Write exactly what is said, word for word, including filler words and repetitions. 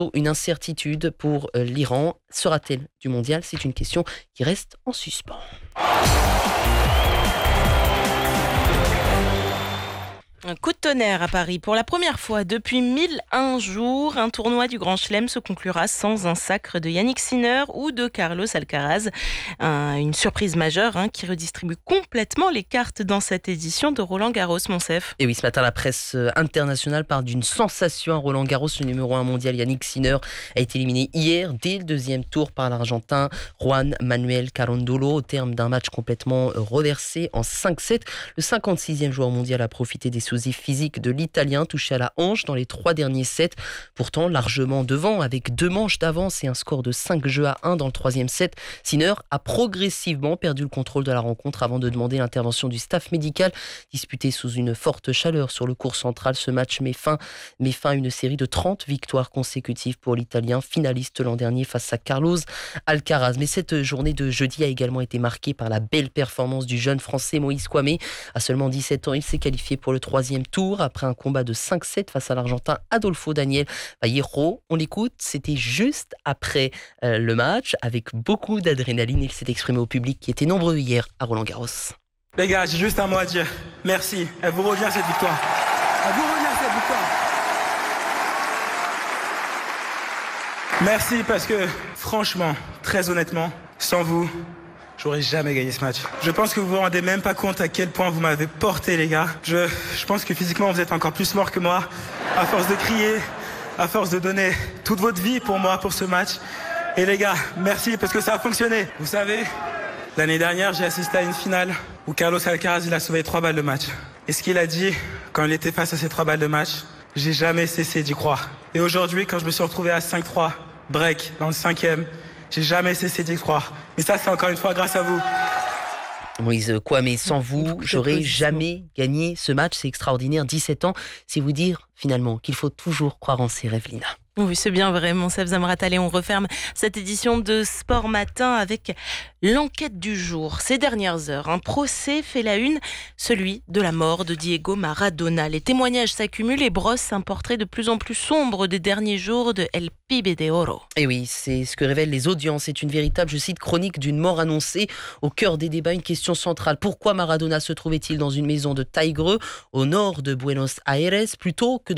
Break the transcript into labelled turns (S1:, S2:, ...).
S1: Une incertitude pour l'Iran. Sera-t-elle du mondial ? C'est une question qui reste en suspens.
S2: Un coup de tonnerre à Paris. Pour la première fois depuis mille un jours, un tournoi du Grand Chelem se conclura sans un sacre de Yannick Sinner ou de Carlos Alcaraz. Un, une surprise majeure hein, qui redistribue complètement les cartes dans cette édition de Roland Garros, Monsef.
S1: Et oui, ce matin, la presse internationale parle d'une sensation à Roland Garros. Le numéro un mondial, Yannick Sinner, a été éliminé hier dès le deuxième tour par l'Argentin Juan Manuel Carondolo au terme d'un match complètement reversé en cinq sept. Le cinquante-sixième joueur mondial a profité des soucis physiques de l'Italien touché à la hanche dans les trois derniers sets. Pourtant, largement devant, avec deux manches d'avance et un score de cinq jeux à un dans le troisième set, Sinner a progressivement perdu le contrôle de la rencontre avant de demander l'intervention du staff médical. Disputé sous une forte chaleur sur le court central, ce match met fin, met fin à une série de trente victoires consécutives pour l'Italien, finaliste l'an dernier face à Carlos Alcaraz. Mais cette journée de jeudi a également été marquée par la belle performance du jeune Français Moïse Kouamé. À seulement dix-sept ans, il s'est qualifié pour le troisième tour après un combat de cinq sept face à l'Argentin Adolfo Daniel Vallejo. On l'écoute, c'était juste après euh, le match, avec beaucoup d'adrénaline. Il s'est exprimé au public qui était nombreux hier à Roland Garros.
S3: Les gars, j'ai juste un mot à dire. Merci. Elle vous revient cette victoire. Elle vous revient cette victoire. Merci parce que, franchement, très honnêtement, sans vous, j'aurais jamais gagné ce match. Je pense que vous vous rendez même pas compte à quel point vous m'avez porté, les gars. Je, je pense que physiquement, vous êtes encore plus morts que moi. À force de crier, à force de donner toute votre vie pour moi, pour ce match. Et les gars, merci parce que ça a fonctionné. Vous savez, l'année dernière, j'ai assisté à une finale où Carlos Alcaraz, il a sauvé trois balles de match. Et ce qu'il a dit quand il était face à ces trois balles de match, j'ai jamais cessé d'y croire. Et aujourd'hui, quand je me suis retrouvé à cinq trois, break, dans le cinquième, j'ai jamais cessé d'y croire. Mais ça, c'est encore une fois grâce à vous.
S1: Moïse Kouamé, sans vous, j'aurais jamais gagné ce match. C'est extraordinaire, dix-sept ans. C'est vous dire, finalement, qu'il faut toujours croire en ses rêves, Lina.
S2: Oui, c'est bien vrai, Monsef Zamrat. Allez, on referme cette édition de Sport Matin avec l'enquête du jour. Ces dernières heures, un procès fait la une, celui de la mort de Diego Maradona. Les témoignages s'accumulent et brossent un portrait de plus en plus sombre des derniers jours de El Pibe de Oro.
S1: Et oui, c'est ce que révèlent les audiences. C'est une véritable, je cite, chronique d'une mort annoncée. Au cœur des débats, une question centrale. Pourquoi Maradona se trouvait-il dans une maison de Taïgreux, au nord de Buenos Aires, plutôt que